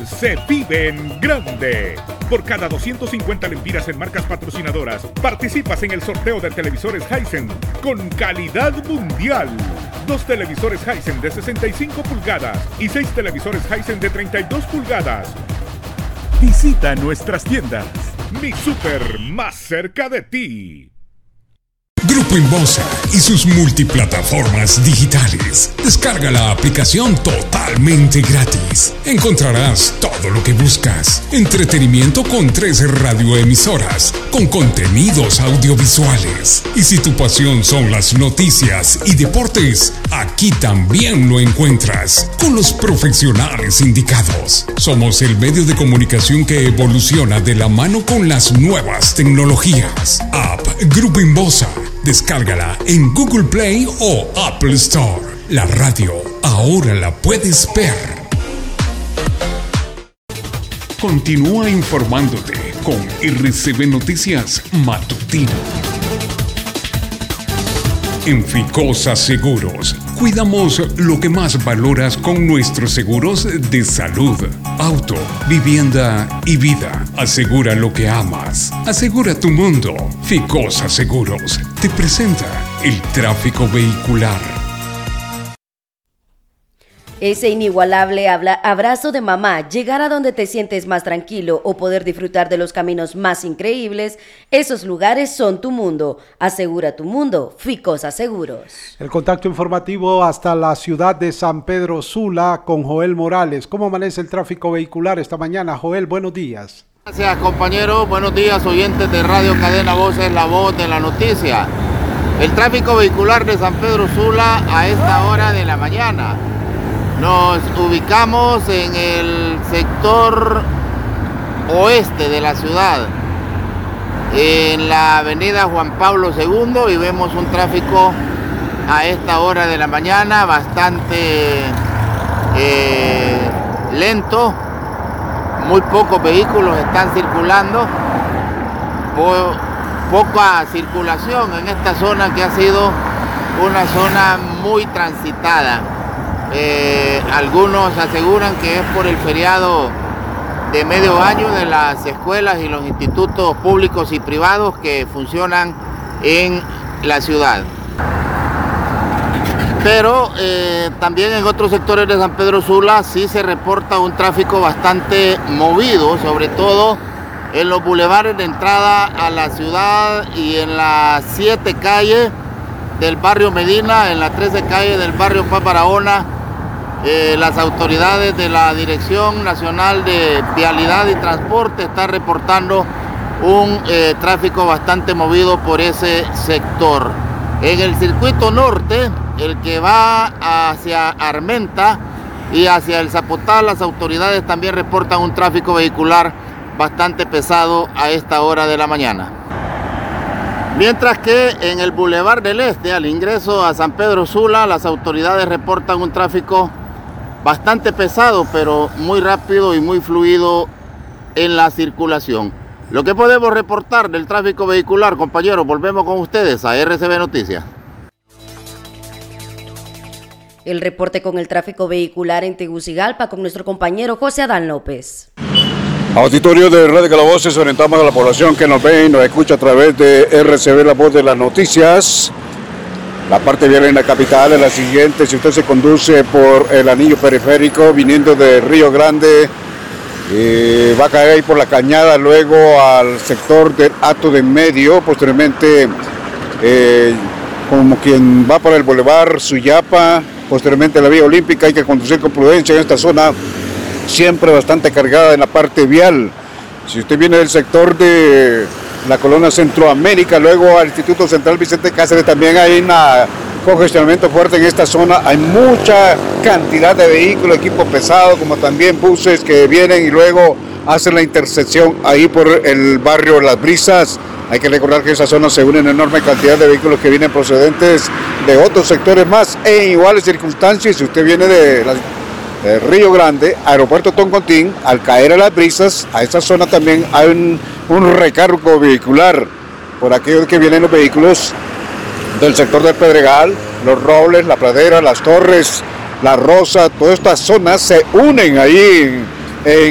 Mundial se vive en grande. Por cada 250 lempiras en marcas patrocinadoras, participas en el sorteo de televisores Hisense con calidad mundial. 2 televisores Hisense de 65 pulgadas y 6 televisores Hisense de 32 pulgadas. Visita nuestras tiendas. Mi Super, más cerca de ti. Grupo Inbosa y sus multiplataformas digitales. Descarga la aplicación totalmente gratis. Encontrarás todo lo que buscas. Entretenimiento con 3 radioemisoras, con contenidos audiovisuales. Y si tu pasión son las noticias y deportes, aquí también lo encuentras, con los profesionales indicados. Somos el medio de comunicación que evoluciona de la mano con las nuevas tecnologías. App Grupo Inbosa. Descárgala en Google Play o Apple Store. La radio ahora la puedes ver. Continúa informándote con RCB Noticias Matutino. En Ficosa Seguros, cuidamos lo que más valoras con nuestros seguros de salud, auto, vivienda y vida. Asegura lo que amas. Asegura tu mundo. Ficosa Seguros te presenta el tráfico vehicular. Ese inigualable abrazo de mamá, llegar a donde te sientes más tranquilo o poder disfrutar de los caminos más increíbles, esos lugares son tu mundo. Asegura tu mundo, Ficosa Seguros. El contacto informativo hasta la ciudad de San Pedro Sula con Joel Morales. ¿Cómo amanece el tráfico vehicular esta mañana? Joel, buenos días. Gracias, compañero. Buenos días, oyentes de Radio Cadena Voces, la voz de la noticia. El tráfico vehicular de San Pedro Sula a esta hora de la mañana. Nos ubicamos en el sector oeste de la ciudad, en la avenida Juan Pablo II, y vemos un tráfico a esta hora de la mañana bastante lento. Muy pocos vehículos están circulando, poca circulación en esta zona que ha sido una zona muy transitada. Algunos aseguran que es por el feriado de medio año de las escuelas y los institutos públicos y privados que funcionan en la ciudad. Pero también en otros sectores de San Pedro Sula sí se reporta un tráfico bastante movido, sobre todo en los bulevares de entrada a la ciudad y en las 7 calles del barrio Medina, en la 13 calle del barrio Paz Barahona. Las autoridades de la Dirección Nacional de Vialidad y Transporte están reportando un tráfico bastante movido por ese sector. En el circuito norte, el que va hacia Armenta y hacia el Zapotal, las autoridades también reportan un tráfico vehicular bastante pesado a esta hora de la mañana. Mientras que en el Boulevard del Este, al ingreso a San Pedro Sula, las autoridades reportan un tráfico bastante pesado, pero muy rápido y muy fluido en la circulación. Lo que podemos reportar del tráfico vehicular, compañeros, volvemos con ustedes a RCB Noticias. El reporte con el tráfico vehicular en Tegucigalpa con nuestro compañero José Adán López. Auditorio de Radio Calavoces, orientamos a la población que nos ve y nos escucha a través de RCB, la voz de las noticias. La parte vial en la capital es la siguiente: si usted se conduce por el anillo periférico viniendo de Río Grande, va a caer ahí por la Cañada, luego al sector del Hato de Medio, posteriormente como quien va para el Boulevard Suyapa, posteriormente la Vía Olímpica. Hay que conducir con prudencia en esta zona, siempre bastante cargada en la parte vial. Si usted viene del sector de la Colonia Centroamérica, luego al Instituto Central Vicente Cáceres, también hay un congestionamiento fuerte en esta zona. Hay mucha cantidad de vehículos, equipo pesado, como también buses que vienen y luego hacen la intersección ahí por el barrio Las Brisas. Hay que recordar que esa zona se une en enorme cantidad de vehículos que vienen procedentes de otros sectores más en iguales circunstancias. Si usted viene de Río Grande, Aeropuerto Toncontín, al caer a Las Brisas, a esa zona también hay un recargo vehicular por aquellos que vienen los vehículos del sector del Pedregal, Los Robles, La Pradera, Las Torres, La Rosa. Todas estas zonas se unen ahí en